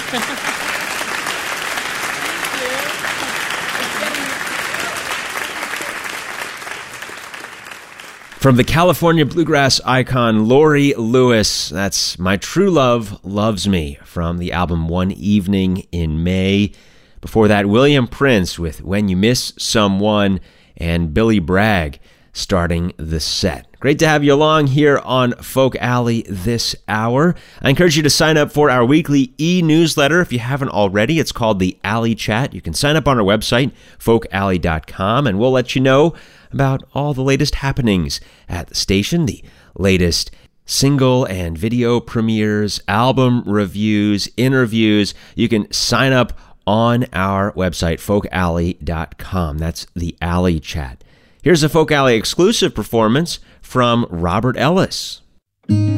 From the California bluegrass icon Lori Lewis, that's My True Love Loves Me from the album One Evening in May. Before that, William Prince with When You Miss Someone, and Billy Bragg starting the set. Great to have you along here on Folk Alley this hour. I encourage you to sign up for our weekly e-newsletter if you haven't already. It's called the Alley Chat. You can sign up on our website, folkalley.com, and we'll let you know about all the latest happenings at the station, the latest single and video premieres, album reviews, interviews. You can sign up on our website, folkalley.com. That's the Alley Chat. Here's a Folk Alley exclusive performance from Robert Ellis.